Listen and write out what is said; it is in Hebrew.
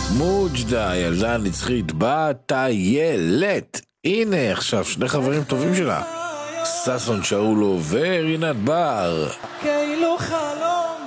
מוג'דה, ילדה נצחית בטיילת. הנה עכשיו שני חברים טובים שלה, ששון שאולו ורינת בר. כאילו חלום